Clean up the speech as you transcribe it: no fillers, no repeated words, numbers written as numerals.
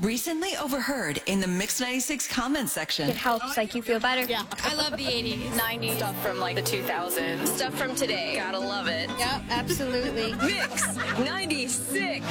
Recently overheard in the Mix 96 comment section. It helps, like, you feel better. Yeah, I love the 80s. 90s. Stuff from, like, the 2000s. Stuff from today. Gotta love it. Yep, absolutely. Mix 96.